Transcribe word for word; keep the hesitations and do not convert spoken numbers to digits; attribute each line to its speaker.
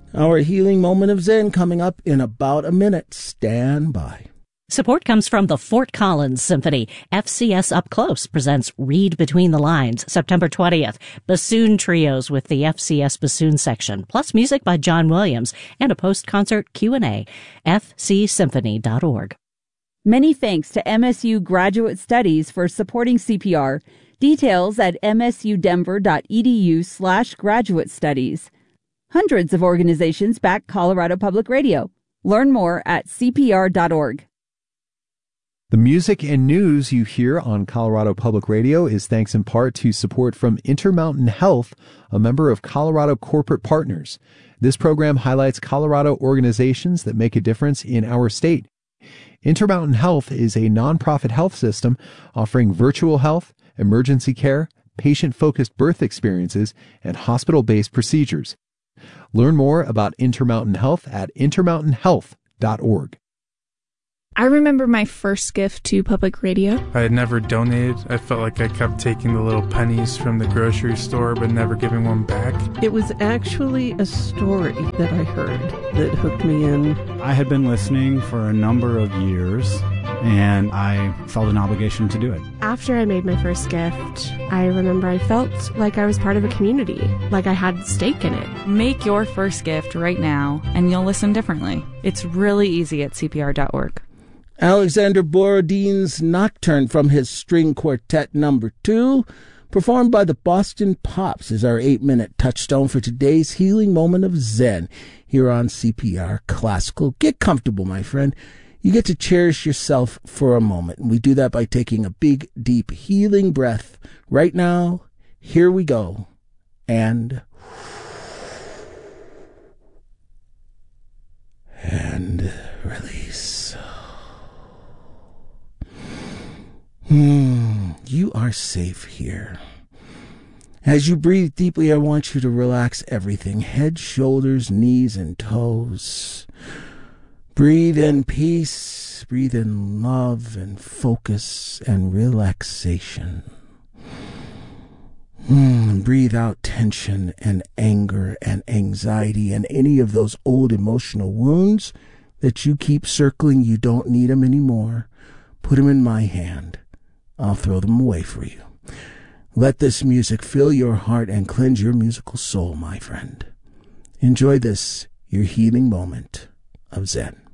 Speaker 1: Our healing moment of Zen coming up in about a minute. Stand by.
Speaker 2: Support comes from the Fort Collins Symphony. F C S Up Close presents Read Between the Lines, September twentieth. Bassoon trios with the F C S Bassoon Section, plus music by John Williams and a post-concert Q and A. f c symphony dot org.
Speaker 3: Many thanks to M S U Graduate Studies for supporting C P R. Details at msudenver.edu slash graduate studies. Hundreds of organizations back Colorado Public Radio. Learn more at c p r dot org.
Speaker 4: The music and news you hear on Colorado Public Radio is thanks in part to support from Intermountain Health, a member of Colorado Corporate Partners. This program highlights Colorado organizations that make a difference in our state. Intermountain Health is a nonprofit health system offering virtual health, emergency care, patient-focused birth experiences, and hospital-based procedures. Learn more about Intermountain Health at intermountain health dot org.
Speaker 5: I remember my first gift to public radio.
Speaker 6: I had never donated. I felt like I kept taking the little pennies from the grocery store but never giving one back.
Speaker 7: It was actually a story that I heard that hooked me in.
Speaker 8: I had been listening for a number of years, and I felt an obligation to do it.
Speaker 9: After I made my first gift, I remember I felt like I was part of a community, like I had stake in it.
Speaker 10: Make your first gift right now, and you'll listen differently. It's really easy at c p r dot org.
Speaker 1: Alexander Borodine's Nocturne from his String Quartet number two, performed by the Boston Pops, is our eight-minute touchstone for today's healing moment of Zen here on C P R Classical. Get comfortable, my friend. You get to cherish yourself for a moment, and we do that by taking a big, deep, healing breath. Right now, here we go. And... and release. Hmm, you are safe here. As you breathe deeply, I want you to relax everything. Head, shoulders, knees, and toes. Breathe in peace. Breathe in love and focus and relaxation. Hmm, breathe out tension and anger and anxiety and any of those old emotional wounds that you keep circling. You don't need them anymore. Put them in my hand. I'll throw them away for you. Let this music fill your heart and cleanse your musical soul, my friend. Enjoy this, your healing moment of Zen.